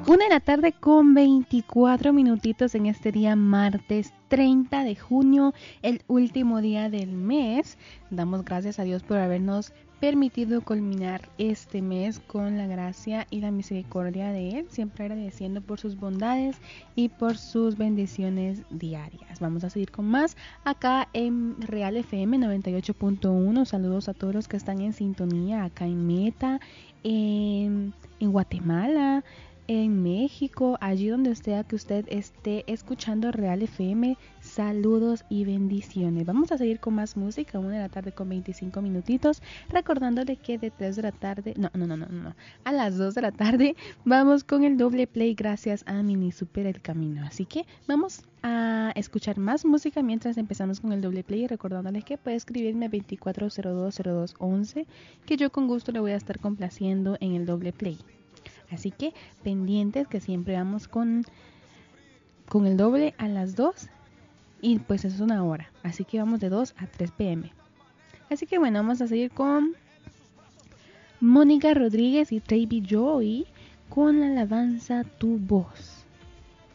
1 de la tarde con 24 minutitos en este día martes 30 de junio, el último día del mes. Damos gracias a Dios por habernos permitido culminar este mes con la gracia y la misericordia de Él, siempre agradeciendo por sus bondades y por sus bendiciones diarias. Vamos a seguir con más acá en Real FM 98.1. Saludos a todos los que están en sintonía acá en Meta, en Guatemala, en México, allí donde sea que usted esté escuchando Real FM, saludos y bendiciones. Vamos a seguir con más música, 1 de la tarde con 25 minutitos, recordándole que de 3 de la tarde, a las 2 de la tarde vamos con el doble play gracias a Mini Super El Camino. Así que vamos a escuchar más música mientras empezamos con el doble play, recordándoles que puede escribirme a 24020211, que yo con gusto le voy a estar complaciendo en el doble play. Así que pendientes, que siempre vamos con el doble a las 2 y pues eso es una hora. Así que vamos de 2 a 3 p.m. Así que bueno, vamos a seguir con Mónica Rodríguez y Travis Joy con la alabanza Tu Voz.